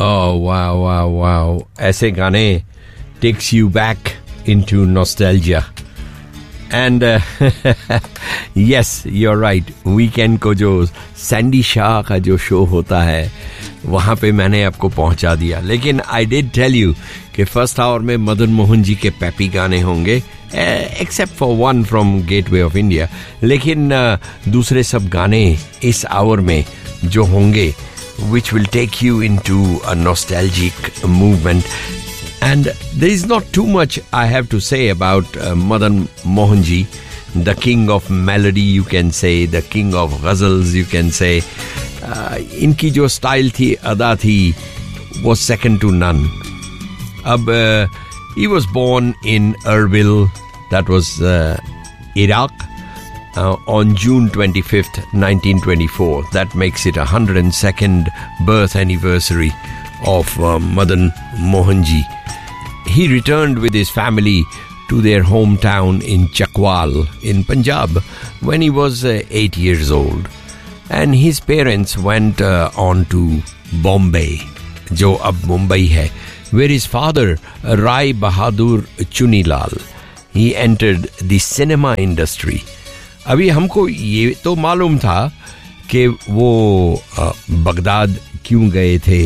Oh, wow, wow, wow. ऐसे गाने takes you back into nostalgia. And yes, you're right. Weekend को जो Sandy Shah का जो शो होता है वहाँ पे मैंने आपको पहुँचा दिया. लेकिन I did tell you कि फर्स्ट आवर में मदन मोहन जी के पैपी गाने होंगे, except for one from Gateway of India. लेकिन दूसरे सब गाने इस आवर में जो होंगे which will take you into a nostalgic movement. And there is not too much I have to say about Madan Mohan ji, the king of melody you can say, the king of ghazals you can say. इनकी जो style थी, अदा थी, was second to none. अब he was born in Erbil, that was Iraq, on June 25th, 1924. That makes it 102nd birth anniversary of Madan Mohan ji. He returned with his family to their hometown in Chakwal in Punjab when he was 8 years old. And his parents went on to Bombay, जो अब मुंबई है, where his father, Rai Bahadur Chunilal, he entered the cinema industry. अभी हमको ये तो मालूम था कि वो बगदाद क्यों गए थे,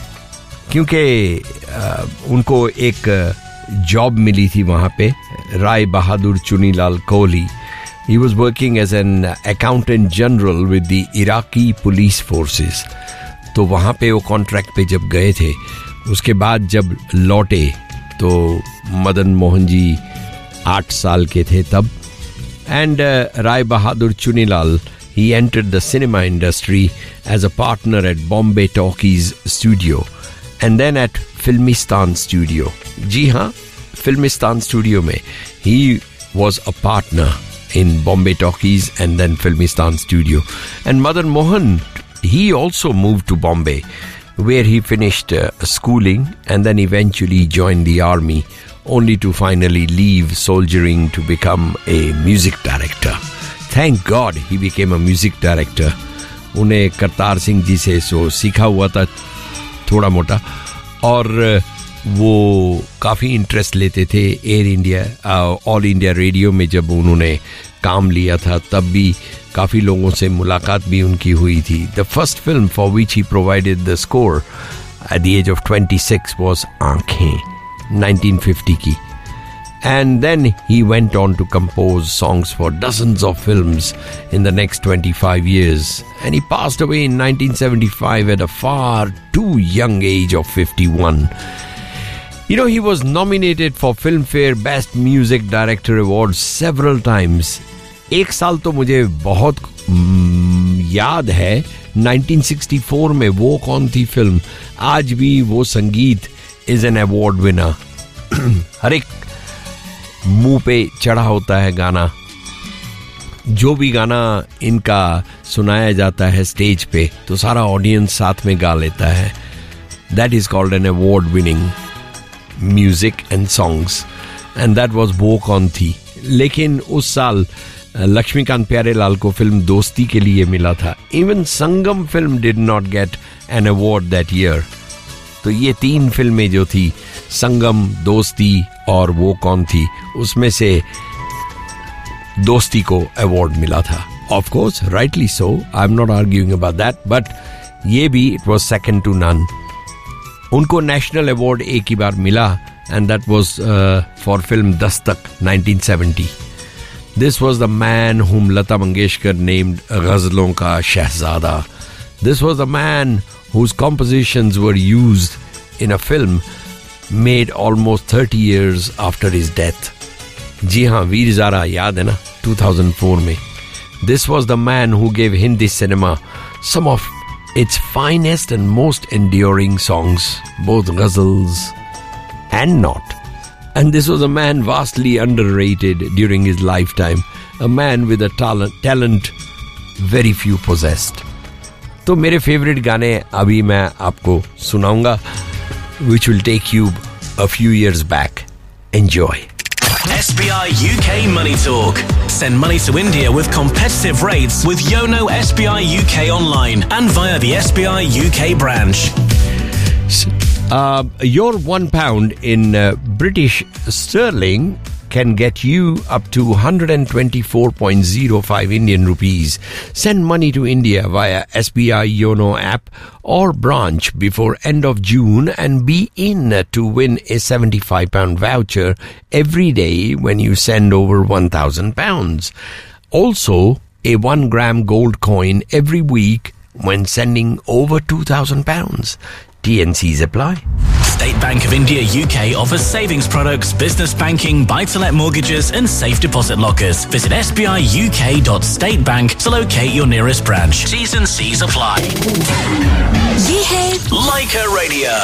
क्योंकि उनको एक जॉब मिली थी वहाँ पे. Rai Bahadur Chunilal Kohli, he was working as an accountant general with the Iraqi police forces. तो वहाँ पे वो कॉन्ट्रैक्ट पे जब गए थे, उसके बाद जब लौटे तो मदन मोहन जी 8 साल के थे तब. And Rai Bahadur Chunilal, he entered the cinema industry as a partner at Bombay Talkies studio and then at Filmistan studio. जी हाँ, Filmistan studio में he was a partner in Bombay Talkies and then Filmistan studio. And Madan Mohan, he also moved to Bombay, where he finished schooling and then eventually joined the army, only to finally leave soldiering to become a music director. Thank God he became a music director. उन्हें करतार सिंह जी से सो सीखा हुआ था थोड़ा मोटा, और वो काफ़ी इंटरेस्ट लेते थे air India, all India radio में जब उन्होंने काम लिया था तब भी काफ़ी लोगों से मुलाकात भी उनकी हुई थी. The first film for which he provided the score at the age of 26 was आँखें, 1950 की. And then he went on to compose songs for dozens of films in the next 25 years. And he passed away in 1975 at a far too young age of 51. You know, he was nominated for Filmfare Best Music Director Award several times. एक साल तो मुझे बहुत याद है, 1964 में वो कौन थी फिल्म, आज भी वो संगीत इज एन अवार्ड विनर. हर एक मुंह पे चढ़ा होता है गाना, जो भी गाना इनका सुनाया जाता है स्टेज पे तो सारा ऑडियंस साथ में गा लेता है. That is called an award winning music and songs, and that was वो कौन थी. लेकिन उस साल लक्ष्मीकांत प्यारेलाल को फिल्म दोस्ती के लिए मिला था. Even Sangam film did not get an award that year. तो ये 3 फिल्में जो थी, संगम, दोस्ती और वो कौन थी, उसमें से दोस्ती को अवार्ड मिला था. Of course rightly so, I am not arguing about that, but ये भी it was second to none. उनको नेशनल अवार्ड एक ही बार मिला, and that was for film Dastak 1970. This was the man whom Lata Mangeshkar named ghazlon ka shehzada. This was the man whose compositions were used in a film made almost 30 years after his death. जी हाँ, वीर ज़ारा याद है ना, 2004 में. This was the man who gave Hindi cinema some of its finest and most enduring songs, both ghazals and not. And this was a man vastly underrated during his lifetime, a man with a talent very few possessed. तो मेरे favourite गाने अभी मैं आपको सुनाऊंगा, which will take you a few years back. Enjoy. SBI UK Money Talk. Send money to India with competitive rates with Yono SBI UK online and via the SBI UK branch. Your £1 in British sterling can get you up to 124.05 Indian rupees. Send money to India via SBI Yono app or branch before end of June and be in to win a £75 voucher every day when you send over £1,000. Also, a 1 gram gold coin every week when sending over £2,000. TNCs apply. State Bank of India UK offers savings products, business banking, buy-to-let mortgages and safe deposit lockers. Visit sbiuk.statebank to locate your nearest branch. T's and C's apply. ये है Leica Radio.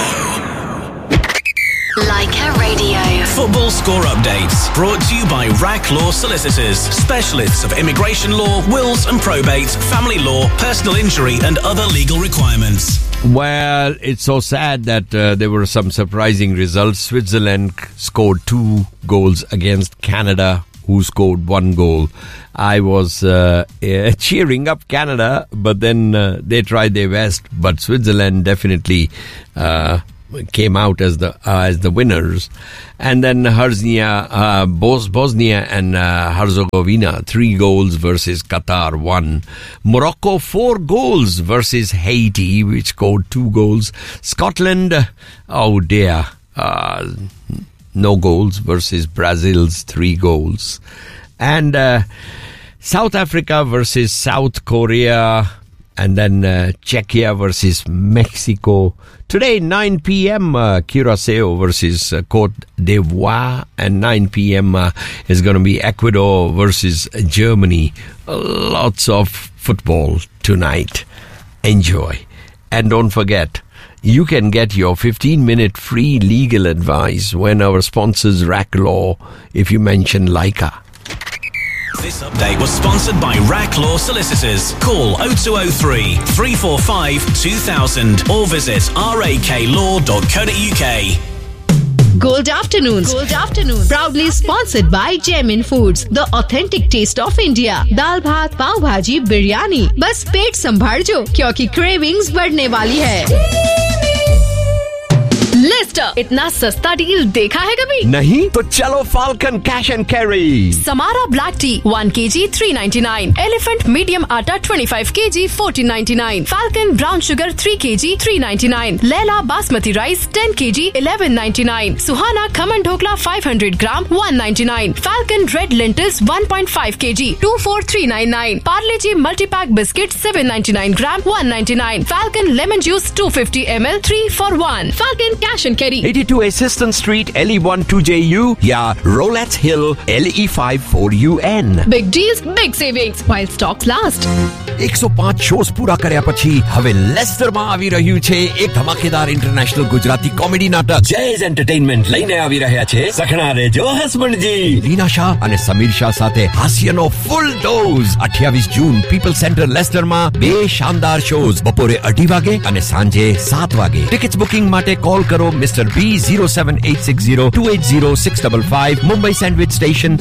Leica Radio. Football score updates brought to you by Rack Law Solicitors, specialists of immigration law, wills and probate, family law, personal injury and other legal requirements. Well, it's so sad that there were some surprising results. Switzerland scored 2 goals against Canada, who scored 1 goal. I was cheering up Canada, but then they tried their best. But Switzerland definitely came out as the winners. And then Bosnia and Herzegovina, 3 goals versus Qatar, 1. Morocco, 4 goals versus Haiti, which scored 2 goals. Scotland, oh dear, no goals versus Brazil's 3 goals. And South Africa versus South Korea. And then Czechia versus Mexico. Today, 9 p.m., Curaçao versus Côte d'Ivoire. And 9 p.m. Is going to be Ecuador versus Germany. Lots of football tonight. Enjoy. And don't forget, you can get your 15-minute free legal advice when our sponsors Rack Law if you mention Leica. This update was sponsored by Rack Law Solicitors. Call 0203 345 2000 or visit raklaw.co.uk. Gold Afternoons. Proudly sponsored by Gemin Foods, the authentic taste of India. दाल भात, पाव भाजी, बिरयानी. बस पेट संभाल जो, क्योंकि cravings बढ़ने वाली है. Leicester, इतना सस्ता डील देखा है कभी? नहीं तो चलो falcon cash and carry. Samara black T 1 kg 399, elephant medium आटा 25 kg 1499, falcon brown sugar 3 kg 399, Laila basmati rice 10 kg 1199, Suhana khaman dhokla 500 gram 199, falcon red lentils 1.5 kg 24399, Parle ji multipack biscuit 799 gram 199, falcon lemon juice 250 ml 3 for 1, falcon cash and carry 82 Assistant Street LE1 2JU या Rolettes Hill LE5 4UN. Big deals, big savings while stocks last. 105 shows પૂરા કર્યા પછી હવે લેસ્ટરમાં આવી રહ્યું છે એક ધમાકેદાર ઇન્ટરનેશનલ ગુજરાતી કોમેડી નાટક. જેઝ એન્ટરટેઇનમેન્ટ લઈને આવી રહ્યા છે સખણા રેજો હસબન્ડજી. લીના શાહ અને સમીર શાહ સાથે હાસ્યનો ફૂલ ડોઝ. 28 જૂન પીપલ સેન્ટર લેસ્ટરમાં 2 શાનદાર શોઝ બપોરે 2:30 વાગે અને સાંજે 7 વાગે. ટિકિટ્સ બુકિંગ માટે કોલ કરો Mr. B 07860280655, Mumbai Sandwich Station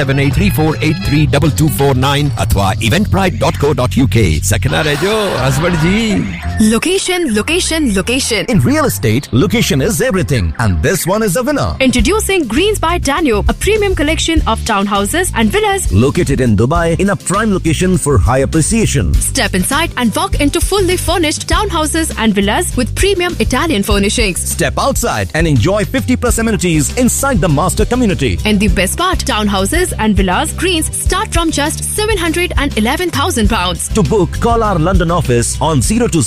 07834832249 अथवा eventbrite.co.uk. सकना रहो husband ji. Location. In real estate, location is everything, and this one is a winner. Introducing Greens by Danube, a premium collection of townhouses and villas. Located in Dubai, in a prime location for high appreciation. Step inside and walk into fully furnished townhouses and villas with premium Italian furnishings. Step outside and enjoy 50+ amenities inside the master community. And the best part, townhouses and villas Greens start from just £711,000. To book, call our London office on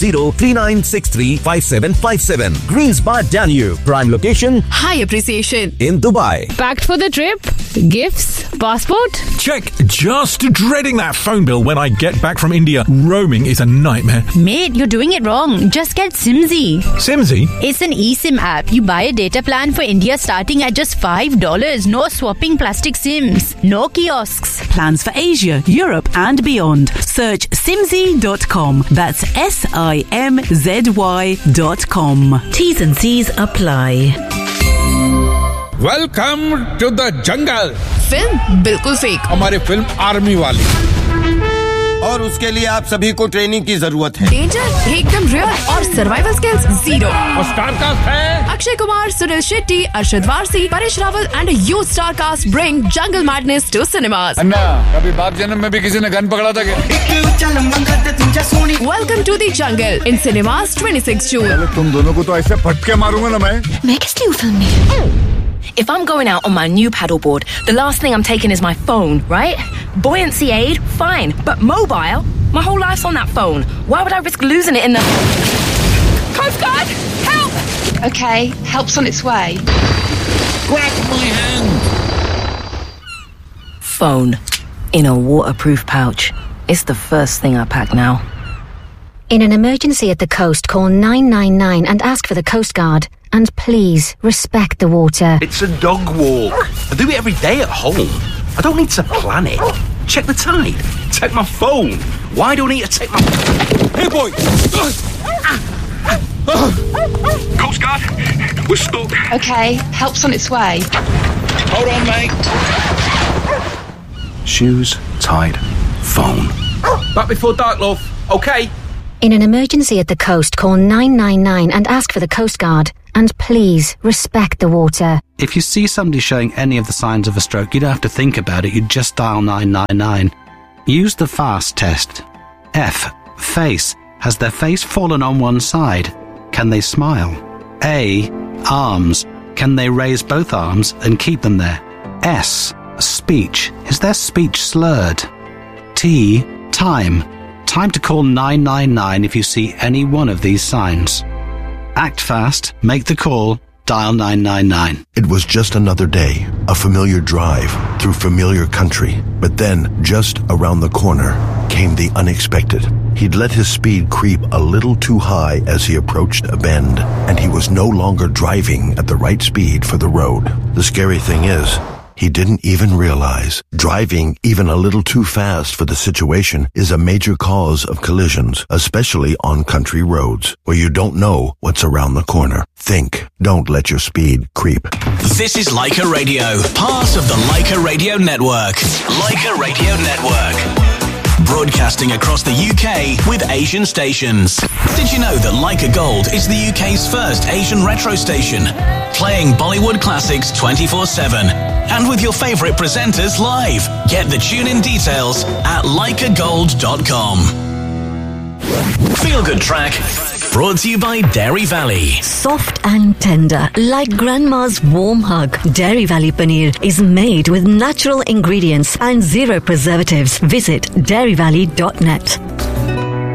020-3963-5757. Greens by Danube, prime location, High appreciation. in Dubai. Packed for the trip? Gifts? Passport? Check. Just dreading that phone bill when I get back from India. Roaming is a nightmare. Mate, you're doing it wrong. Just get Simzy. Simzy? It's an eSIM app. You buy a data plan for India starting at just $5. No swapping plastic SIMs. No kiosks. Plans for Asia, Europe and beyond. Search simzy.com. That's SIMZY.com. T's and C's apply. Welcome to the jungle. Film बिल्कुल fake. हमारी film army वाली. और और उसके लिए आप सभी को ट्रेनिंग की जरूरत है। डेंजर एकदम रियल और सर्वाइवल स्किल्स जीरो। और स्टार कास्ट है Akshay Kumar, Sunil Shetty, Arshad Warsi, Paresh Rawal and huge star cast bring Jungle Madness to cinemas. अन्ना, कभी बाप जन्म में भी किसी ने गन पकड़ा था क्या? Welcome to the Jungle in cinemas 26 June. तुम दोनों को तो ऐसे फटके मारूंगा ना मैं किस लिए फिल्म में? If I'm going out on my new paddleboard, the last thing I'm taking is my phone, right? Buoyancy aid, fine. But mobile? My whole life's on that phone. Why would I risk losing it in the... Coast Guard! Help! Okay, help's on its way. Grab my hand! Phone. In a waterproof pouch. It's the first thing I pack now. In an emergency at the coast, call 999 and ask for the Coast Guard. And please, respect the water. It's a dog walk. I do it every day at home. I don't need to plan it. Check the tide. Take my phone. Why do I need to take my... Hey, boy! Coast Guard, we're stuck. Okay, help's on its way. Hold on, mate. Shoes, tide, phone. Back before dark, love. Okay? In an emergency at the coast, call 999 and ask for the Coast Guard. And please, respect the water. If you see somebody showing any of the signs of a stroke, you don't have to think about it, you just dial 999. Use the FAST test. F. Face. Has their face fallen on one side? Can they smile? A. Arms. Can they raise both arms and keep them there? S. Speech. Is their speech slurred? T. Time. Time to call 999 if you see any one of these signs. Act fast, make the call, dial 999. It was just another day, a familiar drive through familiar country. But then, just around the corner, came the unexpected. He'd let his speed creep a little too high as he approached a bend, and he was no longer driving at the right speed for the road. The scary thing is, he didn't even realize driving even a little too fast for the situation is a major cause of collisions, especially on country roads where you don't know what's around the corner. Think. Don't let your speed creep. This is Leica Radio, part of the Leica Radio Network. Leica Radio Network. Broadcasting across the UK with Asian stations. Did you know that Leica Gold is the UK's first Asian retro station? Playing Bollywood classics 24/7. And with your favourite presenters live. Get the tune-in details at leicagold.com. Feel Good Track, brought to you by Dairy Valley. Soft and tender, like grandma's warm hug. Dairy Valley Paneer is made with natural ingredients and zero preservatives. Visit dairyvalley.net.